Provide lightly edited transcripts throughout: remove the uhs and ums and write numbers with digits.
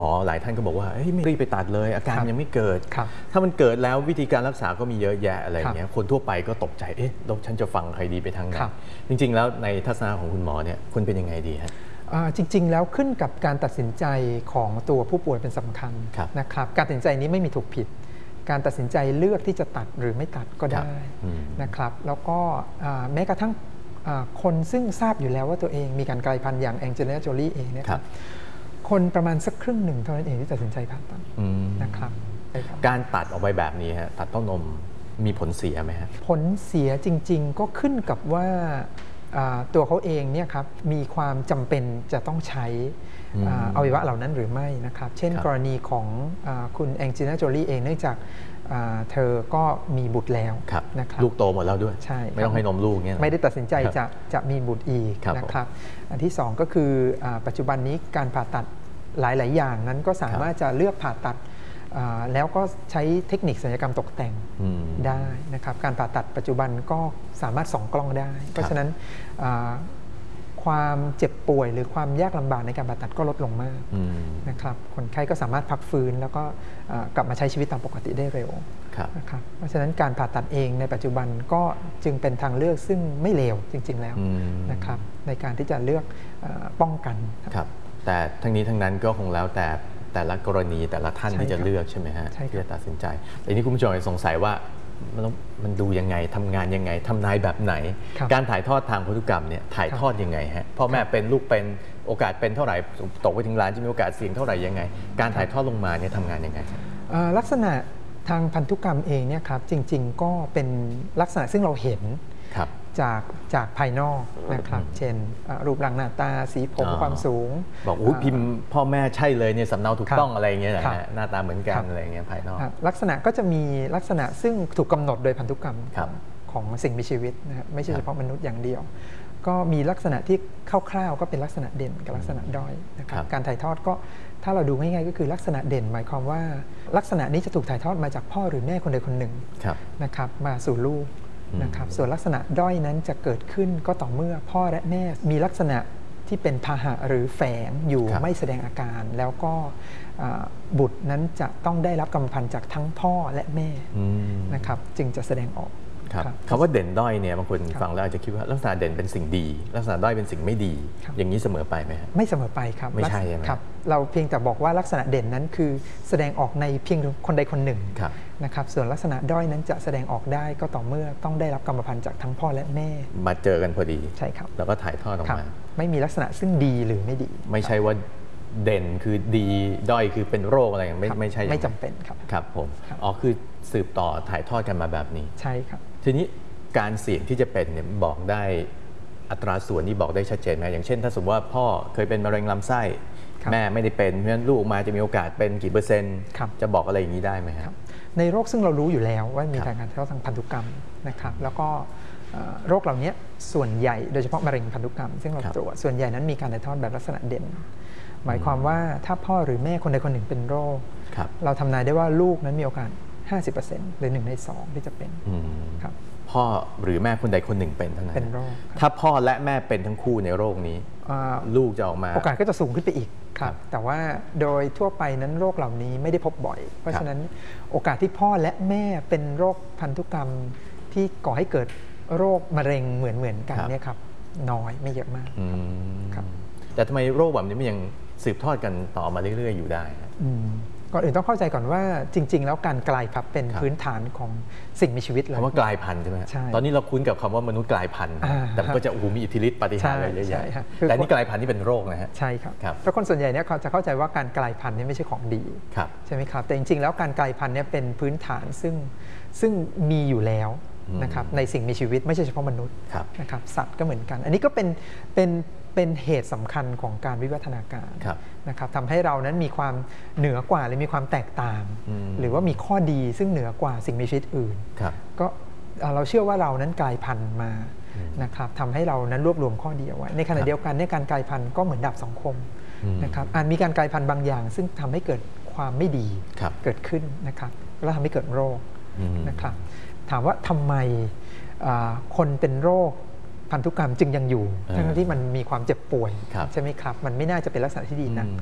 หลายท่านก็บอกว่าไม่รีบไปตัดเลยอาการยังไม่เกิดถ้ามันเกิดแล้ววิธีการรักษาก็มีเยอะแยะอะไรเงี้ยคนทั่วไปก็ตกใจแล้วฉันจะฟังใครดีไปทางไหนจริงๆแล้วในทัศนะของคุณหมอเนี่ยคุณเป็นยังไงดีฮะจริงๆแล้วขึ้นกับการตัดสินใจของตัวผู้ป่วยเป็นสำคัญนะครับการตัดสินใจนี้ไม่มีถูกผิดการตัดสินใจเลือกที่จะตัดหรือไม่ตัดก็ได้นะครับแล้วก็แม้กระทั่งคนซึ่งทราบอยู่แล้วว่าตัวเองมีการกลายพันธุ์อย่างแองเจลิน่า โจลี่เองเนี่ยคนประมาณสักครึ่งหนึ่งเท่านั้นเองที่ตัดสินใจผ่าตัดนะครับการตัดออกไปแบบนี้ฮะตัดเต้านมมีผลเสียไหมฮะผลเสียจริงๆก็ขึ้นกับว่าตัวเขาเองเนี่ยครับมีความจำเป็นจะต้องใช้อวัยวะเหล่านั้นหรือไม่นะครับเช่นกรณีของคุณแองเจลิน่า โจลี่เองเนื่องจากเธอก็มีบุตรแล้วนะครับลูกโตหมดแล้วด้วยใช่ไม่ต้องให้นมลูกเนี่ยไม่ได้ตัดสินใจจะมีบุตรอีกนะครับอันที่2ก็คือปัจจุบันนี้การผ่าตัดหลายๆอย่างนั้นก็สามารถจะเลือกผ่าตัดแล้วก็ใช้เทคนิคศัลยกรรมตกแต่งได้นะครับการผ่าตัดปัจจุบันก็สามารถส่องกล้องได้เพราะฉะนั้นความเจ็บป่วยหรือความยากลำบากในการผ่าตัดก็ลดลงมากนะครับคนไข้ก็สามารถพักฟื้นแล้วก็กลับมาใช้ชีวิตตามปกติได้เร็วนะครับเพราะฉะนั้นการผ่าตัดเองในปัจจุบันก็จึงเป็นทางเลือกซึ่งไม่เลวจริงๆแล้วนะครับในการที่จะเลือกป้องกันครับแต่ทั้งนี้ทั้งนั้นก็คงแล้วแต่ละกรณีแต่ละท่านที่จะเลือกใช่ไหมฮะที่จะตัดสินใจแต่นี้คุณผู้ชมสงสัยว่ามันดูยังไงทำงานยังไงทำนายแบบไหนการถ่ายทอดทางพันธุกรรมเนี่ยถ่ายทอดยังไงฮะพ่อแม่เป็นลูกเป็นโอกาสเป็นเท่าไหร่ตกไปถึงล้านจะมีโอกาสเสี่ยงเท่าไหร่ยังไงการถ่ายทอดลงมาเนี่ยทำงานยังไงลักษณะทางพันธุกรรมเองเนี่ยครับจริงๆก็เป็นลักษณะซึ่งเราเห็นจากภายนอกนะครับเช่นรูปร่างหน้าตาสีผมความสูงบอกพิมพ์พ่อแม่ใช่เลยเนี่ยสำเนาถูกต้องอะไรเงี้ยนะฮะหน้าตาเหมือนกันอะไรเงี้ยภายนอกลักษณะก็จะมีลักษณะซึ่งถูกกำหนดโดยพันธุกรรมของสิ่งมีชีวิตนะครับไม่ใช่เฉพาะมนุษย์อย่างเดียวก็มีลักษณะที่คร่าวๆก็เป็นลักษณะเด่นกับลักษณะด้อยนะครับการถ่ายทอดก็ถ้าเราดูง่ายๆก็คือลักษณะเด่นหมายความว่าลักษณะนี้จะถูกถ่ายทอดมาจากพ่อหรือแม่คนใดคนหนึ่งนะครับมาสู่ลูกนะครับส่วนลักษณะด้อยนั้นจะเกิดขึ้นก็ต่อเมื่อพ่อและแม่มีลักษณะที่เป็นพาหะหรือแฝงอยู่ไม่แสดงอาการแล้วก็บุตรนั้นจะต้องได้รับกรรมพันธุ์จากทั้งพ่อและแม่นะครับจึงจะแสดงออกคำว่าเด่นด้อยเนี่ยบางคนฟังแล้วอาจจะคิดว่าลักษณะเด่นเป็นสิ่งดีลักษณะด้อยเป็นสิ่งไม่ดีอย่างนี้เสมอไปไหมไม่เสมอไปครับไม่ใช่ใช่ไหมครับเราเพียงแต่บอกว่าลักษณะเด่นนั้นคือแสดงออกในเพียงคนใดคนหนึ่งนะครับส่วนลักษณะด้อยนั้นจะแสดงออกได้ก็ต่อเมื่อต้องได้รับกรรมพันธุ์จากทั้งพ่อและแม่มาเจอกันพอดีใช่ครับแล้วก็ถ่ายทอดออกมาไม่มีลักษณะซึ่งดีหรือไม่ดีไม่ใช่ว่าเด่นคือดีด้อยคือเป็นโรคอะไรไม่ใช่ไม่จำเป็นครับครับผมคือสืบต่อถ่ายทอดกันมาแบบนี้ใช่ครับทีนี้การเสี่ยงที่จะเป็นเนี่ยบอกได้อัตราส่วนนี่บอกได้ชัดเจนไหมอย่างเช่นถ้าสมมติว่าพ่อเคยเป็นมะเร็งลำไส้แม่ไม่ได้เป็นเพราะฉะนั้นลูกออกมาจะมีโอกาสเป็นกี่เปอร์เซ็นต์จะบอกอะไรอย่างนี้ได้ไหมครับในโรคซึ่งเรารู้อยู่แล้วว่ามีการถ่ายทอดทางพันธุกรรมนะครับแล้วก็โรคเหล่านี้ส่วนใหญ่โดยเฉพาะมะเร็งพันธุกรรมซึ่งเราตรวจส่วนใหญ่นั้นมีการถ่ายทอดแบบลักษณะเด่นหมายความว่าถ้าพ่อหรือแม่คนใดคนหนึ่งเป็นโรคเราทำนายได้ว่าลูกนั้นมีโอกาส 50% หรือ1 ใน 2ที่จะเป็นครับพ่อหรือแม่คนใดคนหนึ่งเป็นเท่านั้นเป็นโรคถ้าพ่อและแม่เป็นทั้งคู่ในโรคนี้ลูกจะออกมาโอกาสก็จะสูงขึ้นไปอีกครับแต่ว่าโดยทั่วไปนั้นโรคเหล่านี้ไม่ได้พบบ่อยเพราะฉะนั้นโอกาสที่พ่อและแม่เป็นโรคพันธุกรรมที่ก่อให้เกิดโรคมะเร็งเหมือนกันเนี่ยครับน้อยไม่เยอะมากครับแต่ทำไมโรคแบบนี้มันยังสืบทอดกันต่อมาเรื่อยๆอยู่ได้ก่อนอื่นต้องเข้าใจก่อนว่าจริงๆแล้วการกลายพันธุ์เป็นพื้นฐานของสิ่งมีชีวิตเลยคำว่ากลายพันธุ์ใช่ไหมตอนนี้เราคุ้นกับคำว่ามนุษย์กลายพันธุ์แต่มันก็จะมีอิทธิฤทธิ์ปาฏิหาริย์อะไรเยอะแยะแต่นี่กลายพันธุ์ที่เป็นโรคนะฮะใช่ครับเพราะคนส่วนใหญ่เนี่ยเขาจะเข้าใจว่าการกลายพันธุ์นี่ไม่ใช่ของดีใช่ไหมครับแต่จริงๆแล้วการกลายพันธุ์เนี่ยเป็นพื้นฐานซึ่งมีอยู่แล้วนะครับในสิ่งมีชีวิตไม่ใช่เฉพาะมนุษย์นะครับสัตว์ก็เหมือนกันอันนี้ก็เป็นเหตุสำคัญของการวิวัฒนาการนะครับทำให้เรานั้นมีความเหนือกว่าหรือมีความแตกต่างหรือว่ามีข้อดีซึ่งเหนือกว่าสิ่งมีชีวิตอื่นก็เราเชื่อว่าเรานั้นกลายพันธุ์มานะครับทำให้เรานั้นรวบรวมข้อดีเอาไว้ในขณะเดียวกันการกลายพันธุ์ก็เหมือนดาบสองคมนะครับอาจมีการกลายพันธุ์บางอย่างซึ่งทำให้เกิดความไม่ดีเกิดขึ้นนะครับแล้วทำให้เกิดโรคนะครับถามว่าทำไมคนเป็นโรคพันธุกรรมจึงยังอยู่ทั้งที่มันมีความเจ็บป่วยใช่ไหมครับมันไม่น่าจะเป็นลักษณะที่ดีนัก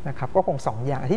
นะครับก็คง2 อย่าง